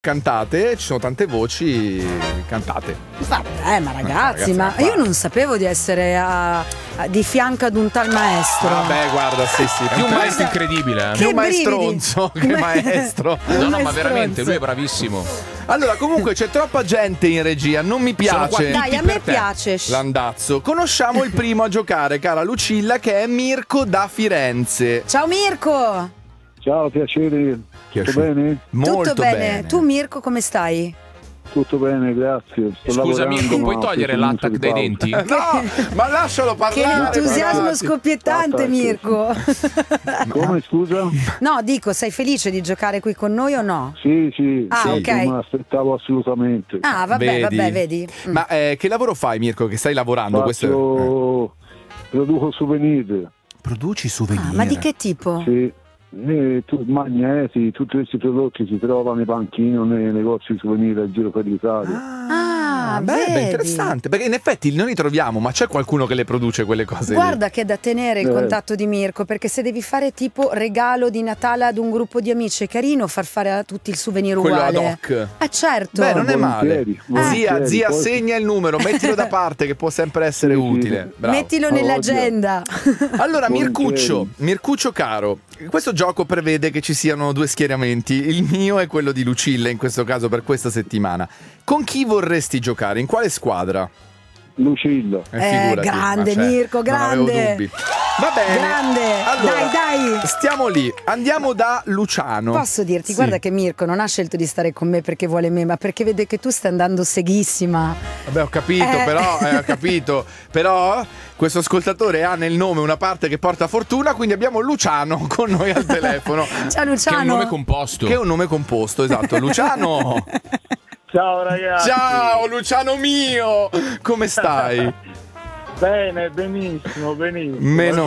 cantate, ci sono tante voci cantate. Vabbè, ma ragazzi, ma io non sapevo di essere di fianco ad un tal maestro. Vabbè, guarda, sì. È un maestro incredibile. Più maestronzo che maestro. No, ma veramente, lui è bravissimo. Allora, comunque c'è troppa gente in regia, non mi piace. Dai, a me piace. L'andazzo. Conosciamo il primo a giocare, cara Lucilla, che è Mirko da Firenze. Ciao Mirko. Ciao, piacere. Tutto bene? Molto Tutto bene. Tu Mirko come stai? Tutto bene, grazie. Scusa Mirko, puoi togliere l'attack dai denti? No, ma lascialo Che parlare. entusiasmo scoppiettante, Mirko. Come, scusa? No, dico, sei felice di giocare qui con noi o no? Sì. Ah, sì, ok. non me l'aspettavo assolutamente. Ah, vabbè, vedi. Ma che lavoro fai, Mirko, che stai lavorando? Produco souvenir. Produci souvenir? Ah, ma di che tipo? Sì. Magneti, tutti questi prodotti si trovano nei panchini o nei negozi souvenir a giro per l'Italia. Vedi? Interessante, perché in effetti non li troviamo, ma c'è qualcuno che le produce quelle cose. Guarda che è da tenere il contatto di Mirko, perché se devi fare tipo regalo di Natale ad un gruppo di amici è carino far fare a tutti il souvenir quello uguale. ad hoc. Certo. Beh, non è male. Volentieri, Zia, poi... segna il numero, mettilo da parte che può sempre essere utile. Bravo. Mettilo nell'agenda. Allora, Mircuccio caro, questo gioco prevede che ci siano due schieramenti, il mio e quello di Lucilla in questo caso per questa settimana. Con chi vorresti giocare? In quale squadra? Lucilla. Grande Mirko, grande. Non avevo dubbi. Va bene. Grande. Allora, dai. Stiamo lì. Andiamo da Luciano. Posso dirti, guarda che Mirko non ha scelto di stare con me perché vuole me, ma perché vede che tu stai andando seghissima. Vabbè, ho capito, però questo ascoltatore ha nel nome una parte che porta fortuna, quindi abbiamo Luciano con noi al telefono. Ciao Luciano. Che è un nome composto. Che è un nome composto, esatto. Luciano. Ciao ragazzi. Ciao Luciano mio. Come stai? Bene, benissimo. Meno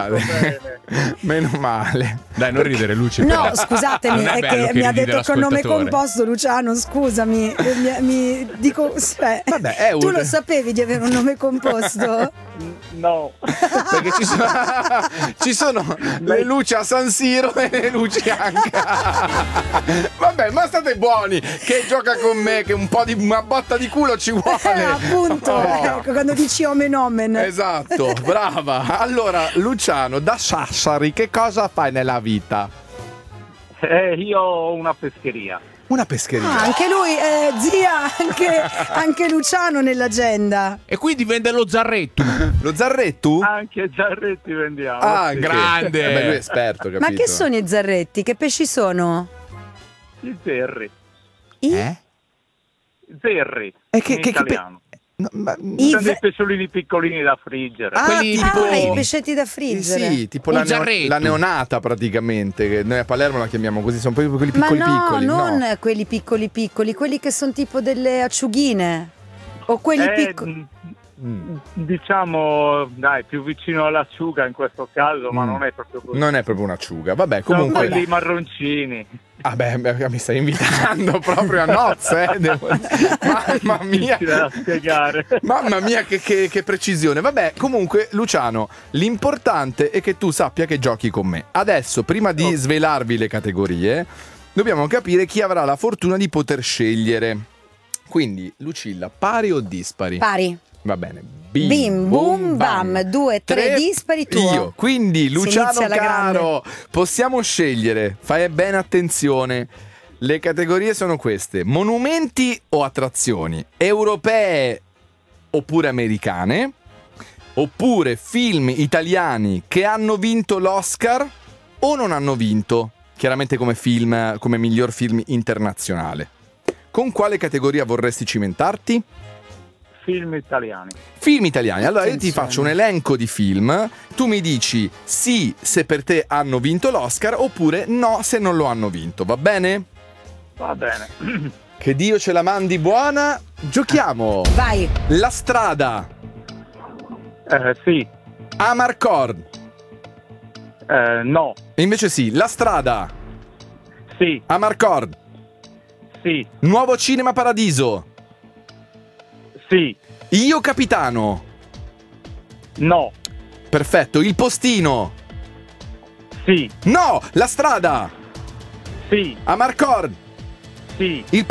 male. Dai, non ridere, Luce. No, scusatemi, Non è bello che mi ha detto con nome l'ascoltatore. composto Luciano, scusami. Mi dico, Vabbè, tu lo sapevi di avere un nome composto? No. Perché ci sono le luci a San Siro e le luci anche. Vabbè, ma state buoni, che gioca con me, che una botta di culo ci vuole. Appunto, ecco, quando dici omen omen. Esatto, brava. Allora, Luciano, da Sassari, che cosa fai nella vita? Io ho una pescheria. Una pescheria. Anche lui, zia, anche Luciano nell'agenda. E quindi vende lo zarretto. Lo zarretto? Anche Giarretti vendiamo. Ah, grande. Beh, lui è esperto, capito? Ma che sono i zarretti? Che pesci sono? I zerri. E Zerri. che italiano. No, ma... Sono dei pesciolini piccolini da friggere. I pescetti da friggere. Sì, tipo la neonata praticamente, che noi a Palermo la chiamiamo così, sono proprio quelli piccoli. Non quelli piccoli, quelli che sono tipo delle acciughine. O quelli piccoli. Diciamo, dai, più vicino all'acciuga in questo caso, ma non è proprio così. Non è proprio un'acciuga, vabbè, comunque. Sono quelli marroncini. Ah beh, mi stai invitando proprio a nozze, Mamma mia. Da spiegare. Mamma mia, che precisione. Vabbè, comunque, Luciano, l'importante è che tu sappia che giochi con me. Adesso, prima di svelarvi le categorie, dobbiamo capire chi avrà la fortuna di poter scegliere. Quindi, Lucilla, pari o dispari? Pari. Va bene. Bim, bum, bam. 2, 3 dispari tuo. Io. Quindi, Luciano caro, grande. possiamo scegliere. Fai bene attenzione. Le categorie sono queste: monumenti o attrazioni, europee oppure americane, oppure film italiani che hanno vinto l'Oscar o non hanno vinto, chiaramente come film, come miglior film internazionale. Con quale categoria vorresti cimentarti? Film italiani. Film italiani. Allora io ti faccio un elenco di film, tu mi dici sì se per te hanno vinto l'Oscar oppure no se non lo hanno vinto, va bene? Va bene. Che Dio ce la mandi buona. Giochiamo. Vai. La strada. Sì. Amarcord. No. Invece sì. La strada. Sì. Amarcord. Sì. Nuovo Cinema Paradiso. Sì. Io capitano. No. Perfetto. Il postino. Sì. No. La strada. Sì. Amarcord. Sì. Il